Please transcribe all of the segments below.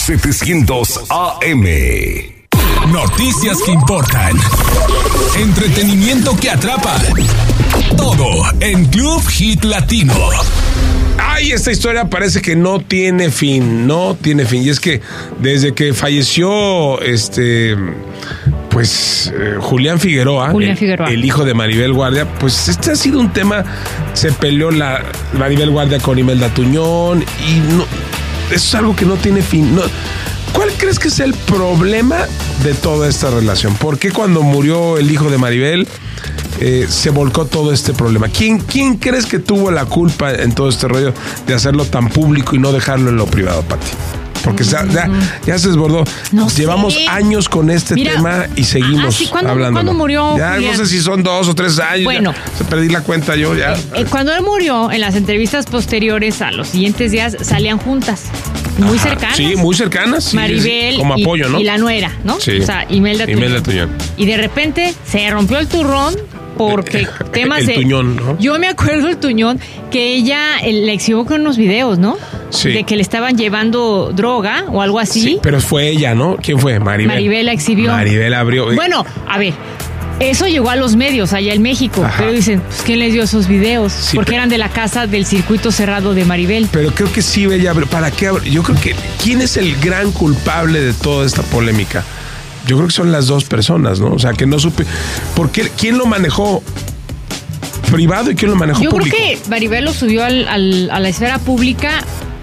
700 AM. Noticias que importan. Entretenimiento que atrapa. Todo en Club Hit Latino. Ay, esta historia parece que no tiene fin. Y es que desde que falleció Julián Figueroa, el hijo de Maribel Guardia, pues este ha sido un tema. Se peleó la Maribel Guardia con Imelda Tuñón y no, eso es algo que no tiene fin. No. ¿Cuál crees que es el problema de toda esta relación? ¿Por qué cuando murió el hijo de Maribel se volcó todo este problema? ¿Quién crees que tuvo la culpa en todo este rollo de hacerlo tan público y no dejarlo en lo privado, Pati? Porque ya se desbordó. Llevamos años con este tema y seguimos hablando. ¿Cuándo murió? Ya Julián? No sé si son 2 o 3 años. Bueno, perdí la cuenta yo ya. Cuando él murió, en las entrevistas posteriores a los siguientes días salían juntas. Muy cercanas. Sí, muy cercanas. Sí, Maribel como apoyo, ¿no? Y la nuera, ¿no? Sí. O sea, Imelda Tuñón. Y de repente se rompió el turrón porque temas el Tuñón, ¿no? Yo me acuerdo el Tuñón que ella le exhibió con unos videos, ¿no? Sí. De que le estaban llevando droga o algo así. Sí, pero fue ella, ¿no? ¿Quién fue? Maribel la exhibió. Maribel abrió. Bueno, a ver. Eso llegó a los medios allá en México. Ajá. Pero dicen, pues, ¿quién les dio esos videos? Sí, porque eran de la casa del circuito cerrado de Maribel. Pero creo que sí, ella abrió. ¿Para qué abrió? Yo creo que ¿quién es el gran culpable de toda esta polémica? Yo creo que son las dos personas, ¿no? O sea, que no supe. ¿Por qué? ¿Quién lo manejó privado y quién lo manejó público? Yo creo que Maribel lo subió a la esfera pública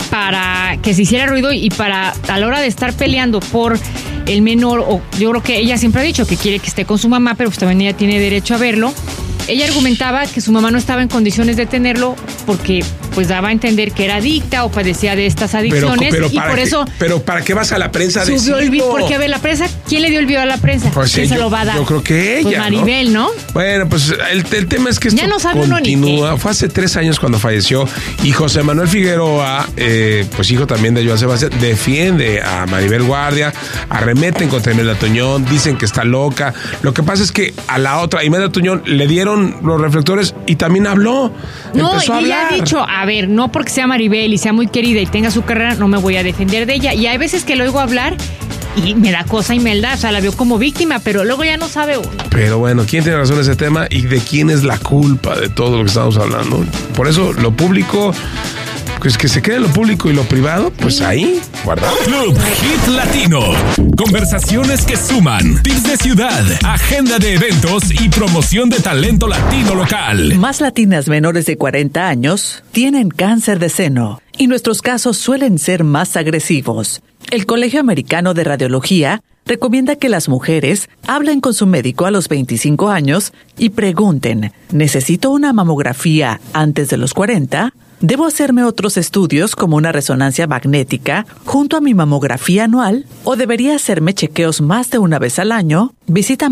para que se hiciera ruido y para, a la hora de estar peleando por el menor, o yo creo que ella siempre ha dicho que quiere que esté con su mamá, pero pues también ella tiene derecho a verlo. Ella argumentaba que su mamá no estaba en condiciones de tenerlo porque pues daba a entender que era adicta o padecía de estas adicciones y por eso. Pero ¿para qué vas a la prensa a subió el video? Porque a ver, la prensa, ¿quién le dio el video a la prensa? Pues ¿Quién se lo va a dar? Yo creo que ella. Pues Maribel, ¿no? Bueno, pues el tema es que esto ya no sabe continúa. Uno ni fue hace 3 años cuando falleció y José Manuel Figueroa, pues hijo también de Joan Sebastián, defiende a Maribel Guardia, arremeten contra Imelda Tuñón, dicen que está loca. Lo que pasa es que a la otra, Imelda Tuñón, le dieron los reflectores y también habló. No, empezó a y ella hablar. ha dicho, a ver, no porque sea Maribel y sea muy querida y tenga su carrera, no me voy a defender de ella. Y hay veces que lo oigo hablar y me da cosa Imelda, o sea, la veo como víctima, pero luego ya no sabe uno. Pero bueno, ¿quién tiene razón en ese tema y de quién es la culpa de todo lo que estamos hablando? Por eso, lo público, pues que se quede lo público y lo privado, pues ahí, guardado. Club Hit Latino. Conversaciones que suman. Tips de ciudad, agenda de eventos y promoción de talento latino local. Más latinas menores de 40 años tienen cáncer de seno y nuestros casos suelen ser más agresivos. El Colegio Americano de Radiología recomienda que las mujeres hablen con su médico a los 25 años y pregunten, ¿necesito una mamografía antes de los 40? ¿Debo hacerme otros estudios como una resonancia magnética junto a mi mamografía anual? ¿O debería hacerme chequeos más de una vez al año? Visita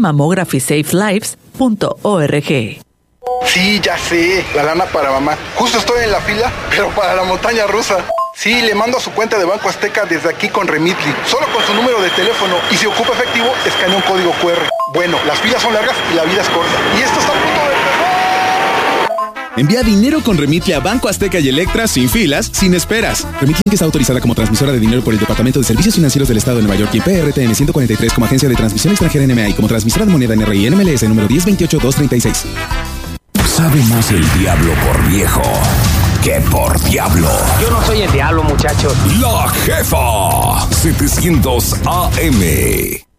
mammographysafelifes.org. Sí, ya sé, la lana para mamá. Justo estoy en la fila, pero para la montaña rusa. Sí, le mando a su cuenta de Banco Azteca desde aquí con Remitly. Solo con su número de teléfono y si ocupa efectivo, escanea un código QR. Bueno, las filas son largas y la vida es corta. Y esto está a punto de empezar. Envía dinero con Remitly a Banco Azteca y Electra sin filas, sin esperas. Remitly está autorizada como transmisora de dinero por el Departamento de Servicios Financieros del Estado de Nueva York y PRTN 143 como agencia de transmisión extranjera NMA y como transmisora de moneda NRI NMLS número 1028236. Sabe más el diablo por viejo que por diablo. Yo no soy el diablo, muchachos. La Jefa 700 AM.